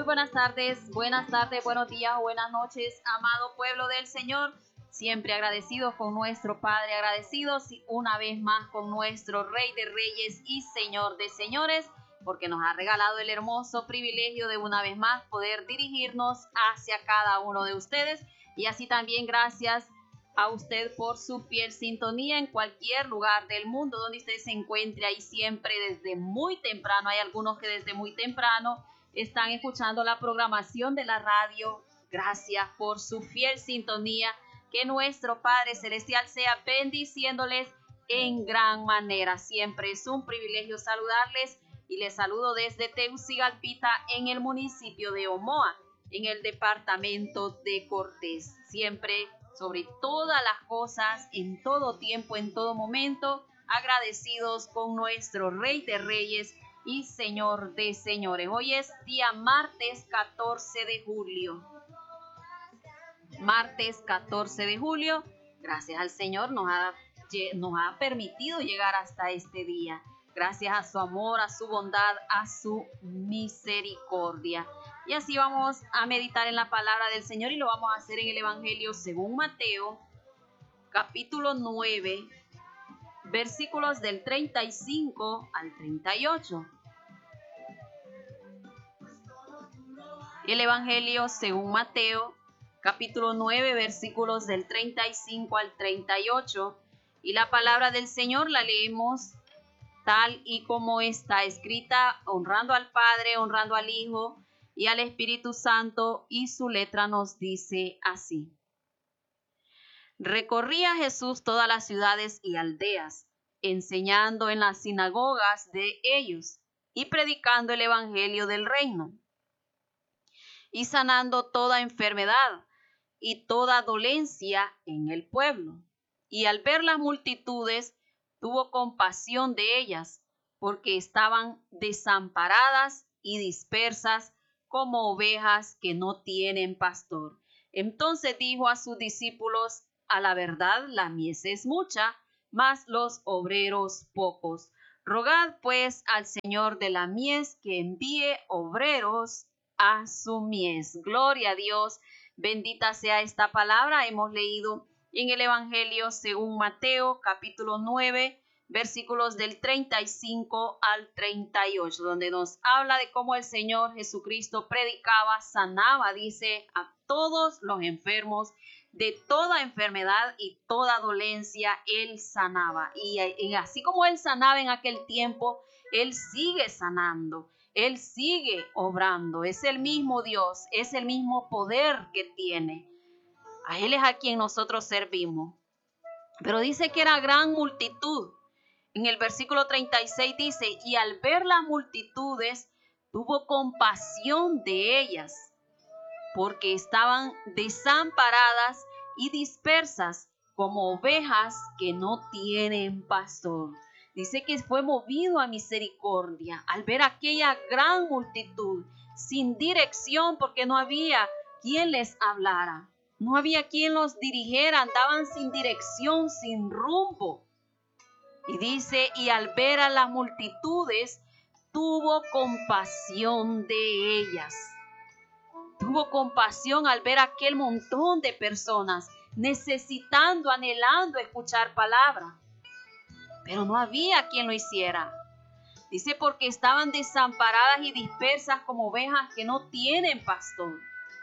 buenas tardes, buenos días, buenas noches, amado pueblo del Señor. Siempre agradecidos con nuestro Padre, agradecidos una vez más con nuestro Rey de Reyes y Señor de Señores, porque nos ha regalado el hermoso privilegio de una vez más poder dirigirnos hacia cada uno de ustedes. Y así también gracias a usted por su fiel sintonía en cualquier lugar del mundo donde usted se encuentre, ahí siempre desde muy temprano. Hay algunos que desde muy temprano están escuchando la programación de la radio. Gracias por su fiel sintonía. Que nuestro Padre Celestial sea bendiciéndoles en gran manera. Siempre es un privilegio saludarles y les saludo desde Tegucigalpita en el municipio de Omoa, en el departamento de Cortés. Siempre, sobre todas las cosas, en todo tiempo, en todo momento, agradecidos con nuestro Rey de Reyes y Señor de Señores. Hoy es día martes 14 de julio. Martes 14 de julio. Gracias al Señor nos ha permitido llegar hasta este día. Gracias a su amor, a su bondad, a su misericordia. Y así vamos a meditar en la palabra del Señor y lo vamos a hacer en el Evangelio según Mateo, capítulo 9, versículos del 35 al 38. El Evangelio según Mateo, capítulo 9, versículos del 35 al 38. Y la palabra del Señor la leemos tal y como está escrita, honrando al Padre, honrando al Hijo y al Espíritu Santo, y su letra nos dice así. Recorría Jesús todas las ciudades y aldeas, enseñando en las sinagogas de ellos y predicando el evangelio del reino, y sanando toda enfermedad y toda dolencia en el pueblo. Y al ver las multitudes, tuvo compasión de ellas, porque estaban desamparadas y dispersas como ovejas que no tienen pastor. Entonces dijo a sus discípulos: a la verdad, la mies es mucha, mas los obreros pocos. Rogad pues al Señor de la mies que envíe obreros a su mies. Gloria a Dios. Bendita sea esta palabra. Hemos leído en el Evangelio según Mateo, capítulo 9, versículos del 35 al 38, donde nos habla de cómo el Señor Jesucristo predicaba, sanaba, dice, a todos los enfermos de toda enfermedad y toda dolencia. Él sanaba. Y así como Él sanaba en aquel tiempo, Él sigue sanando. Él sigue obrando, es el mismo Dios, es el mismo poder que tiene. A Él es a quien nosotros servimos. Pero dice que era gran multitud. En el versículo 36 dice: y al ver las multitudes, tuvo compasión de ellas, porque estaban desamparadas y dispersas como ovejas que no tienen pastor. Dice que fue movido a misericordia al ver aquella gran multitud sin dirección, porque no había quien les hablara, no había quien los dirigiera, andaban sin dirección, sin rumbo. Y dice: y al ver a las multitudes, tuvo compasión de ellas. Tuvo compasión al ver aquel montón de personas necesitando, anhelando escuchar palabra. Pero no había quien lo hiciera. Dice: porque estaban desamparadas y dispersas como ovejas que no tienen pastor.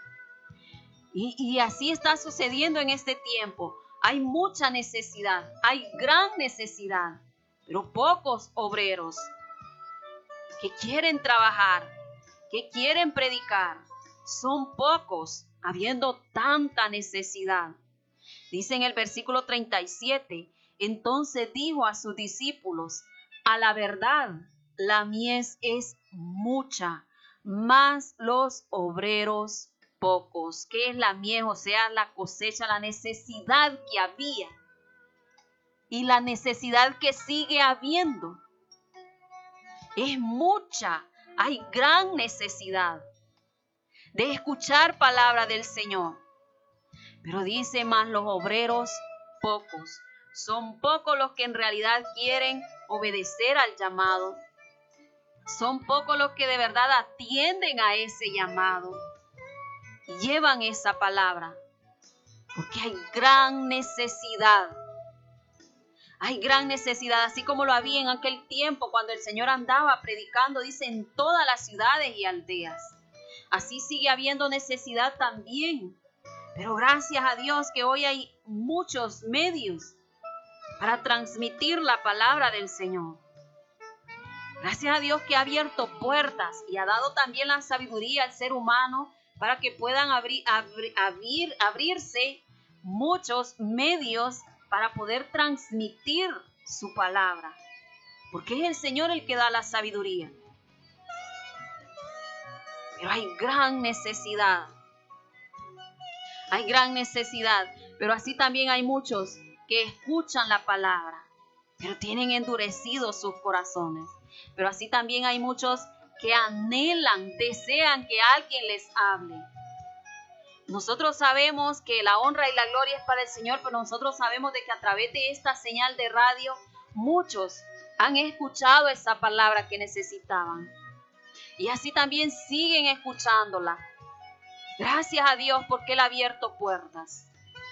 Y así está sucediendo en este tiempo. Hay mucha necesidad, hay gran necesidad, pero pocos obreros que quieren trabajar, que quieren predicar. Son pocos, habiendo tanta necesidad. Dice en el versículo 37, entonces dijo a sus discípulos: a la verdad, la mies es mucha, mas los obreros pocos. ¿Qué es la mies? O sea, la cosecha, la necesidad que había y la necesidad que sigue habiendo. Es mucha, hay gran necesidad de escuchar palabra del Señor. Pero dice: más los obreros pocos. Son pocos los que en realidad quieren obedecer al llamado. Son pocos los que de verdad atienden a ese llamado y llevan esa palabra, porque hay gran necesidad. Hay gran necesidad, así como lo había en aquel tiempo cuando el Señor andaba predicando, dice, en todas las ciudades y aldeas. Así sigue habiendo necesidad también. Pero gracias a Dios que hoy hay muchos medios para transmitir la palabra del Señor. Gracias a Dios que ha abierto puertas y ha dado también la sabiduría al ser humano para que puedan abrirse muchos medios para poder transmitir su palabra. Porque es el Señor el que da la sabiduría. Pero hay gran necesidad. Hay gran necesidad. Pero así también hay muchos que escuchan la palabra, pero tienen endurecidos sus corazones. Pero así también hay muchos que anhelan, desean que alguien les hable. Nosotros sabemos que la honra y la gloria es para el Señor, pero nosotros sabemos de que a través de esta señal de radio, muchos han escuchado esa palabra que necesitaban. Y así también siguen escuchándola. Gracias a Dios porque Él ha abierto puertas.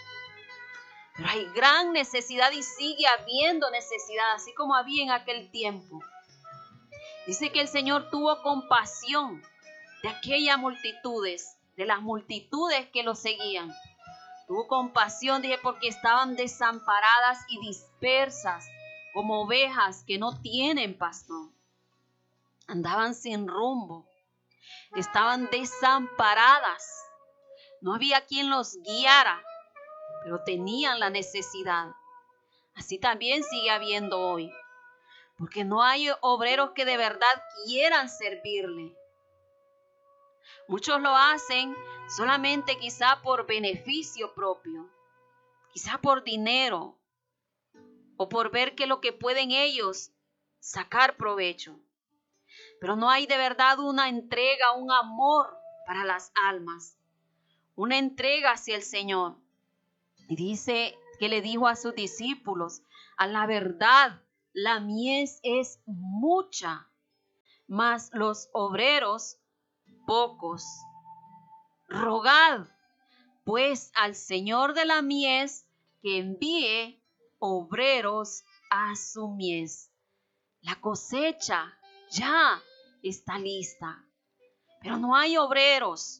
Pero hay gran necesidad y sigue habiendo necesidad, así como había en aquel tiempo. Dice que el Señor tuvo compasión de aquellas multitudes, de las multitudes que lo seguían. Tuvo compasión, dije, porque estaban desamparadas y dispersas, como ovejas que no tienen pastor. Andaban sin rumbo, estaban desamparadas. No había quien los guiara, pero tenían la necesidad. Así también sigue habiendo hoy, porque no hay obreros que de verdad quieran servirle. Muchos lo hacen solamente quizá por beneficio propio, quizá por dinero o por ver que lo que pueden ellos sacar provecho. Pero no hay de verdad una entrega, un amor para las almas, una entrega hacia el Señor. Y dice que le dijo a sus discípulos, a la verdad, la mies es mucha, mas los obreros pocos. Rogad, pues, al Señor de la mies que envíe obreros a su mies. La cosecha ya está lista, pero no hay obreros.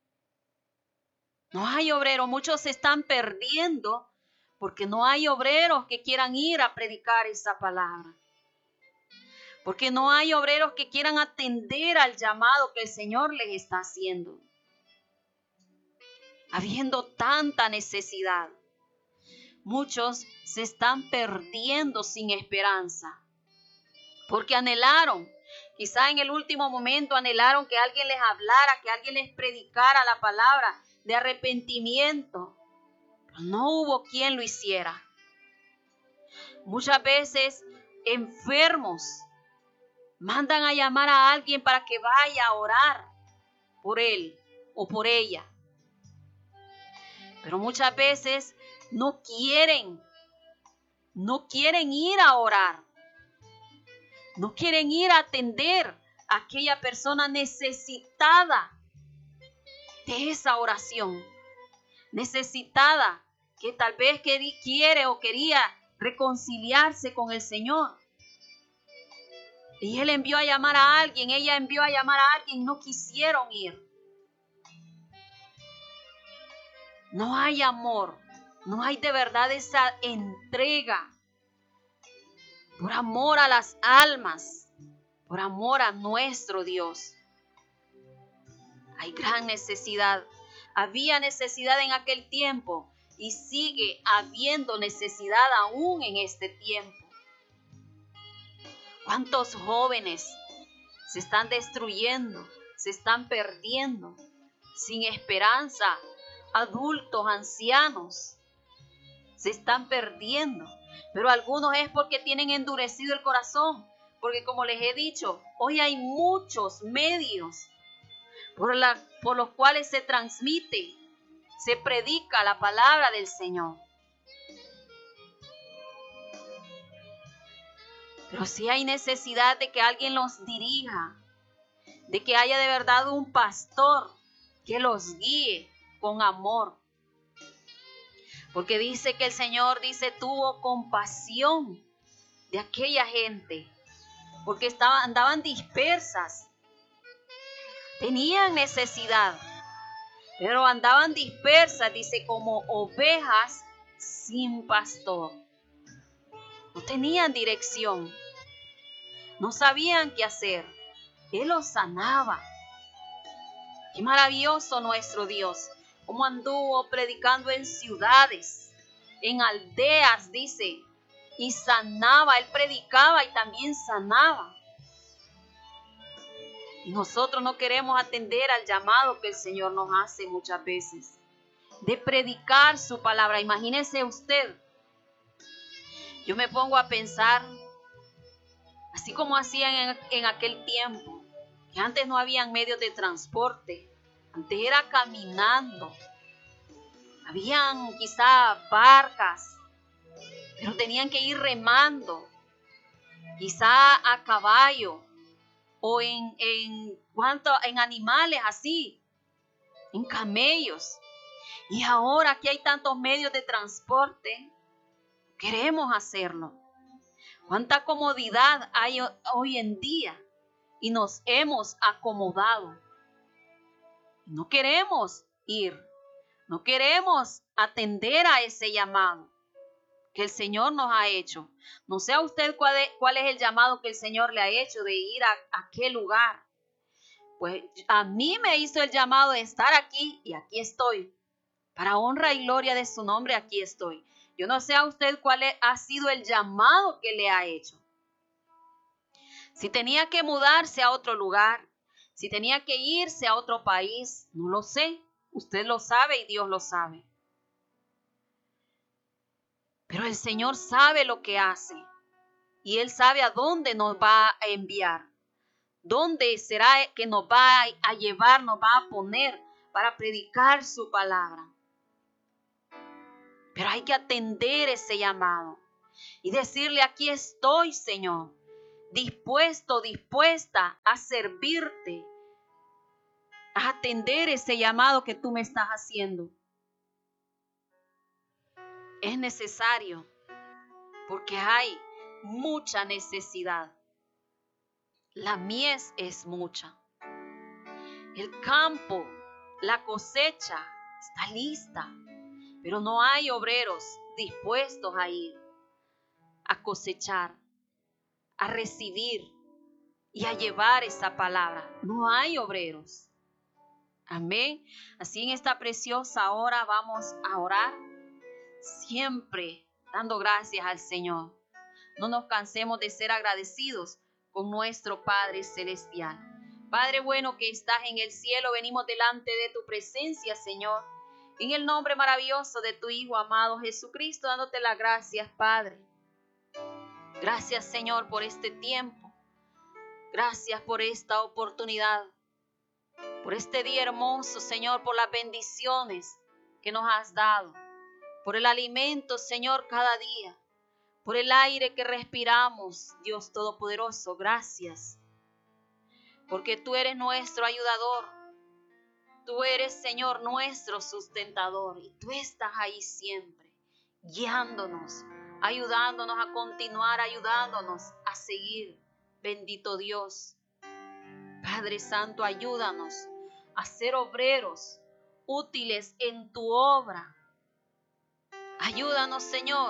No hay obreros, muchos se están perdiendo porque no hay obreros que quieran ir a predicar esa palabra. Porque no hay obreros que quieran atender al llamado que el Señor les está haciendo. Habiendo tanta necesidad, muchos se están perdiendo sin esperanza. Porque anhelaron, quizá en el último momento anhelaron que alguien les hablara, que alguien les predicara la palabra de arrepentimiento. Pero no hubo quien lo hiciera. Muchas veces enfermos mandan a llamar a alguien para que vaya a orar por él o por ella. Pero muchas veces no quieren ir a orar. No quieren ir a atender a aquella persona necesitada de esa oración. Necesitada que tal vez quiere o quería reconciliarse con el Señor. Y él envió a llamar a alguien, ella envió a llamar a alguien, no quisieron ir. No hay amor, no hay de verdad esa entrega por amor a las almas, por amor a nuestro Dios. Hay gran necesidad. Había necesidad en aquel tiempo y sigue habiendo necesidad aún en este tiempo. ¿Cuántos jóvenes se están destruyendo, se están perdiendo, sin esperanza? Adultos, ancianos, se están perdiendo. Pero algunos es porque tienen endurecido el corazón. Porque como les he dicho, hoy hay muchos medios por los cuales se transmite, se predica la palabra del Señor. Pero sí hay necesidad de que alguien los dirija, de que haya de verdad un pastor que los guíe con amor. Porque dice que el Señor, tuvo compasión de aquella gente, porque andaban dispersas, tenían necesidad, pero andaban dispersas, dice, como ovejas sin pastor. No tenían dirección, no sabían qué hacer. Él los sanaba. Qué maravilloso nuestro Dios, cómo anduvo predicando en ciudades, en aldeas, dice, y sanaba. Él predicaba y también sanaba. Y nosotros no queremos atender al llamado que el Señor nos hace muchas veces, de predicar su palabra. Imagínese usted, yo me pongo a pensar, así como hacían en aquel tiempo, que antes no habían medios de transporte, antes era caminando, habían quizá barcas, pero tenían que ir remando, quizá a caballo o en animales así, en camellos. Y ahora que hay tantos medios de transporte, queremos hacerlo. Cuánta comodidad hay hoy en día y nos hemos acomodado. No queremos ir, no queremos atender a ese llamado que el Señor nos ha hecho. No sé a usted cuál es el llamado que el Señor le ha hecho de ir a aquel lugar. Pues a mí me hizo el llamado de estar aquí y aquí estoy. Para honra y gloria de su nombre, aquí estoy. Yo no sé a usted cuál ha sido el llamado que le ha hecho. Si tenía que mudarse a otro lugar, si tenía que irse a otro país, no lo sé. Usted lo sabe y Dios lo sabe. Pero el Señor sabe lo que hace y Él sabe a dónde nos va a enviar. ¿Dónde será que nos va a llevar, nos va a poner para predicar su palabra? Pero hay que atender ese llamado y decirle, aquí estoy, Señor, dispuesto, dispuesta a servirte, a atender ese llamado que tú me estás haciendo. Es necesario porque hay mucha necesidad. La mies es mucha. El campo, la cosecha está lista, pero no hay obreros dispuestos a ir a cosechar, a recibir y a llevar esa palabra. No hay obreros. Amén. Así en esta preciosa hora vamos a orar, siempre dando gracias al Señor. No nos cansemos de ser agradecidos con nuestro Padre Celestial. Padre bueno que estás en el cielo, venimos delante de tu presencia, Señor, en el nombre maravilloso de tu Hijo amado Jesucristo, dándote las gracias, Padre. Gracias, Señor, por este tiempo. Gracias por esta oportunidad, por este día hermoso, Señor, por las bendiciones que nos has dado, por el alimento, Señor, cada día, por el aire que respiramos, Dios Todopoderoso, gracias. Porque tú eres nuestro ayudador, tú eres, Señor, nuestro sustentador y tú estás ahí siempre, guiándonos, ayudándonos a continuar, ayudándonos a seguir. Bendito Dios. Padre Santo, ayúdanos a ser obreros útiles en tu obra. Ayúdanos, Señor,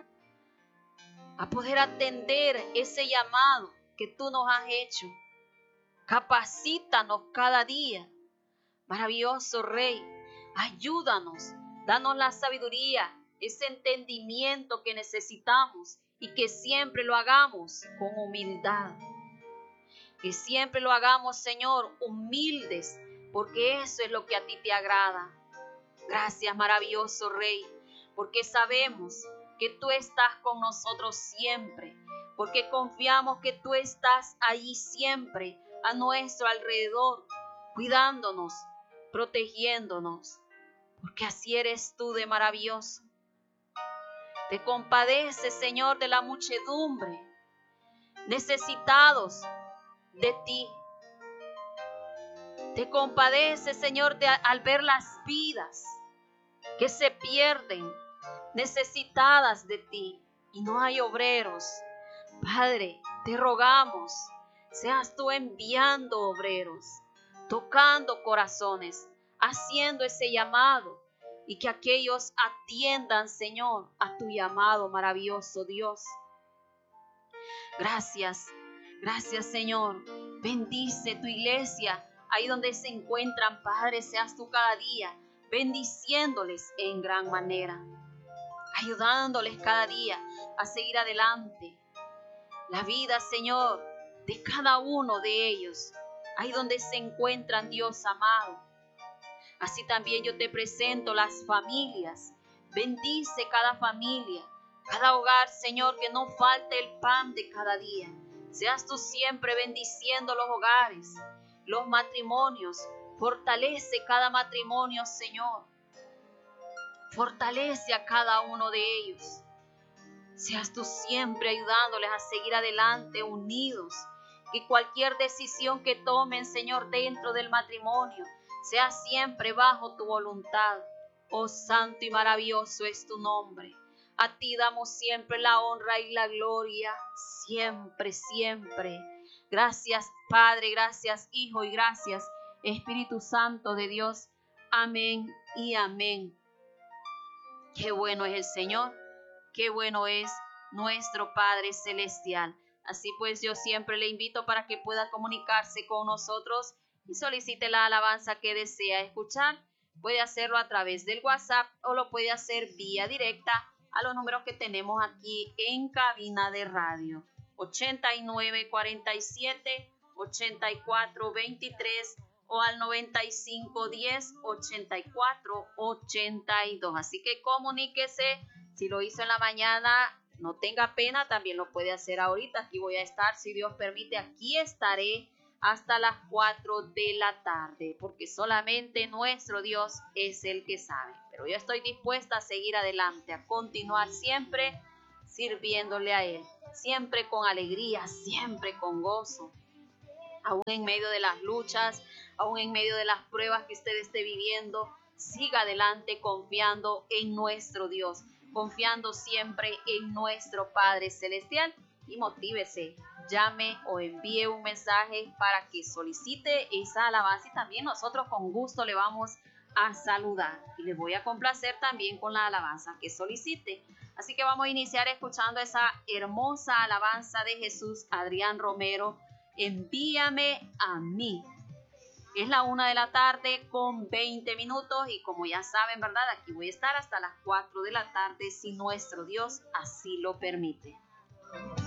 a poder atender ese llamado que tú nos has hecho. Capacítanos cada día. Maravilloso Rey, ayúdanos, danos la sabiduría, ese entendimiento que necesitamos y que siempre lo hagamos con humildad. Que siempre lo hagamos, Señor, humildes, porque eso es lo que a ti te agrada. Gracias, maravilloso Rey, porque sabemos que tú estás con nosotros siempre, porque confiamos que tú estás allí siempre, a nuestro alrededor, cuidándonos, protegiéndonos, porque así eres tú de maravilloso. Te compadeces, Señor, de la muchedumbre. necesitados de ti. Te compadeces, Señor, al ver las vidas que se pierden, necesitadas de ti, y no hay obreros. Padre, te rogamos, seas tú enviando obreros, tocando corazones, haciendo ese llamado, y que aquellos atiendan, Señor, a tu llamado maravilloso, Dios. Gracias, gracias, Señor. Bendice tu iglesia, ahí donde se encuentran, Padre, seas tú cada día bendiciéndoles en gran manera, ayudándoles cada día a seguir adelante. La vida, Señor, de cada uno de ellos, ahí donde se encuentran, Dios amado. Así también yo te presento las familias. Bendice cada familia, cada hogar, Señor, que no falte el pan de cada día. Seas tú siempre bendiciendo los hogares, los matrimonios. Fortalece cada matrimonio, Señor. Fortalece a cada uno de ellos. Seas tú siempre ayudándoles a seguir adelante unidos. Que cualquier decisión que tomen, Señor, dentro del matrimonio, sea siempre bajo tu voluntad. Oh, santo y maravilloso es tu nombre. A ti damos siempre la honra y la gloria, siempre, siempre. Gracias, Padre, gracias, Hijo, y gracias, Espíritu Santo de Dios. Amén y amén. Qué bueno es el Señor, qué bueno es nuestro Padre Celestial. Así pues, yo siempre le invito para que pueda comunicarse con nosotros y solicite la alabanza que desea escuchar. Puede hacerlo a través del WhatsApp o lo puede hacer vía directa a los números que tenemos aquí en cabina de radio. 8947 8423 o al 9510 8482. Así que comuníquese. Si lo hizo en la mañana, no tenga pena, también lo puede hacer ahorita. Aquí voy a estar, si Dios permite, aquí estaré hasta las 4 de la tarde, porque solamente nuestro Dios es el que sabe. Pero yo estoy dispuesta a seguir adelante, a continuar siempre sirviéndole a Él, siempre con alegría, siempre con gozo, aún en medio de las luchas, aún en medio de las pruebas que usted esté viviendo. Siga adelante confiando en nuestro Dios, confiando siempre en nuestro Padre Celestial, y motívese, llame o envíe un mensaje para que solicite esa alabanza, y también nosotros con gusto le vamos a saludar y le voy a complacer también con la alabanza que solicite. Así que vamos a iniciar escuchando esa hermosa alabanza de Jesús Adrián Romero, Envíame a mí. Es la 1 de la tarde con 20 minutos y como ya saben, ¿verdad? Aquí voy a estar hasta las 4 de la tarde si nuestro Dios así lo permite.